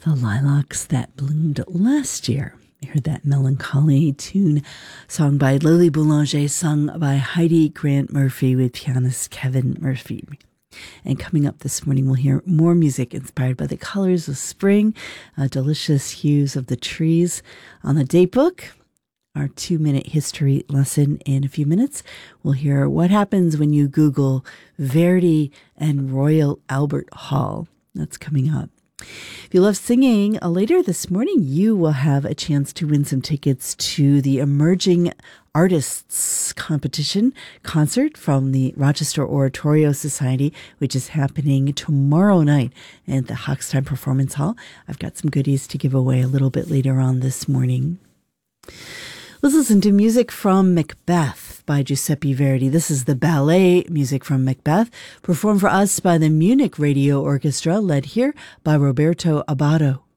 The Lilacs That Bloomed Last Year. I heard that melancholy tune sung by Lily Boulanger, sung by Heidi Grant Murphy with pianist Kevin Murphy. And coming up this morning, we'll hear more music inspired by the colors of spring, delicious hues of the trees. On the date book, our 2-minute history lesson in a few minutes. We'll hear what happens when you Google Verdi and Royal Albert Hall. That's coming up. If you love singing, later this morning, you will have a chance to win some tickets to the Emerging Artists Competition concert from the Rochester Oratorio Society, which is happening tomorrow night at the Hochstein Performance Hall. I've got some goodies to give away a little bit later on this morning. Let's listen to music from Macbeth by Giuseppe Verdi. This is the ballet music from Macbeth, performed for us by the Munich Radio Orchestra, led here by Roberto Abbado.